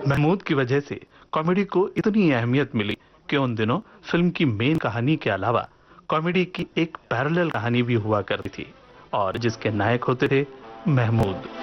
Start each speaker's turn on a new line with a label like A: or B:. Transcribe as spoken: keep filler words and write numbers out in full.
A: महमूद की वजह से कॉमेडी को इतनी अहमियत मिली कि उन दिनों फिल्म की मेन कहानी के अलावा कॉमेडी की एक पैरेलल कहानी भी हुआ करती थी और जिसके नायक होते थे महमूद।